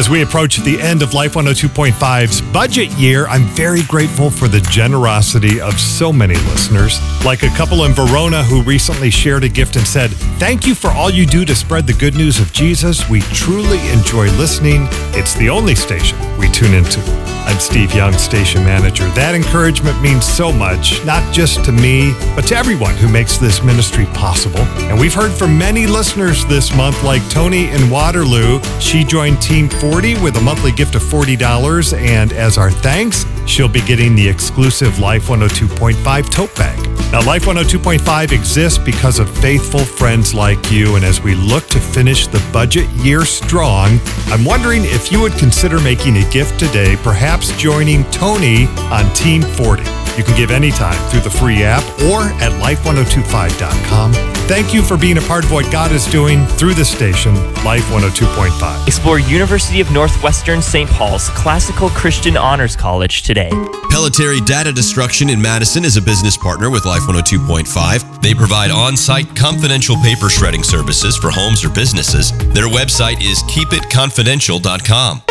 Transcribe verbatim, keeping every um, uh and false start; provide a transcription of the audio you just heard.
As we approach the end of Life one oh two point five's budget year, I'm very grateful for the generosity of so many listeners, like a couple in Verona who recently shared a gift and said, "Thank you for all you do to spread the good news of Jesus. We truly enjoy listening. It's the only station we tune into." I'm Steve Young, station manager. That encouragement means so much, not just to me, but to everyone who makes this ministry possible. And we've heard from many listeners this month, like Tony in Waterloo. She joined Team forty with a monthly gift of forty dollars, and as our thanks, she'll be getting the exclusive Life one oh two point five tote bag. Now, Life one oh two point five exists because of faithful friends like you, and as we look to finish the budget year strong, I'm wondering if you would consider making a gift today, perhaps joining Tony on Team forty. You can give anytime through the free app or at life one oh two five dot com. Thank you for being a part of what God is doing through the station, Life one oh two point five. Explore University of Northwestern Saint Paul's Classical Christian Honors College today. Pelletary Data Destruction in Madison is a business partner with Life one oh two point five. They provide on-site confidential paper shredding services for homes or businesses. Their website is keep it confidential dot com.